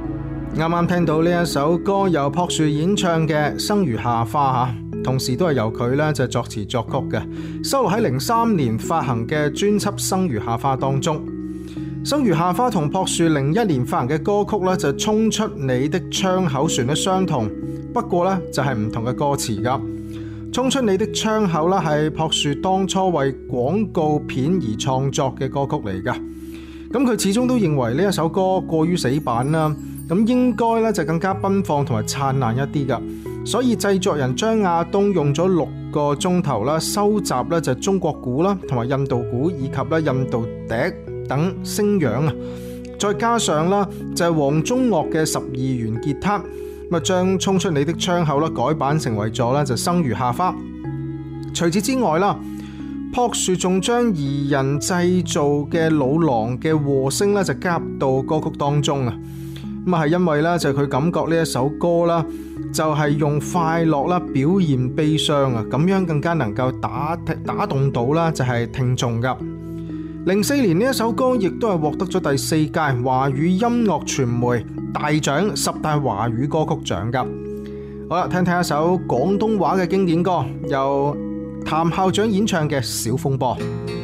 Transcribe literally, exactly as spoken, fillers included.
啱啱聽到呢一首歌由朴樹演唱嘅《生如夏花》，同時都係由佢咧就作詞作曲嘅，收錄喺零三年發行嘅專輯《生如夏花》當中。《生如夏花》同朴樹零一年發行嘅歌曲咧就衝出你的窗口旋律相同，不過咧就係唔同嘅歌詞噶。衝出你的窗口咧係朴樹當初為廣告片而創作嘅歌曲嚟噶，咁佢始終都認為呢一首歌過於死板啦，咁應該咧就更加奔放同埋燦爛一啲噶，所以製作人張亞東用咗六個鐘頭啦，收集咧就中國鼓啦，同埋印度鼓以及咧印度笛等聲樣啊，再加上啦就係黃宗岳嘅十二弦吉他，咁啊將衝出你的窗口啦改版成為咗咧就生如夏花。除此之外啦，朴樹仲將二人製造嘅老狼嘅和聲咧就加入到歌曲當中啊。咁啊係因為咧就佢感覺呢一首歌啦就係用快樂啦表現悲傷啊，咁樣更加能夠打打動到啦就係聽眾噶。零四年呢一首歌亦都係獲得咗第四屆華語音樂傳媒大獎十大華語歌曲獎噶。好啦，聽聽一首廣東話嘅經典歌，由譚校長演唱嘅《小風波》。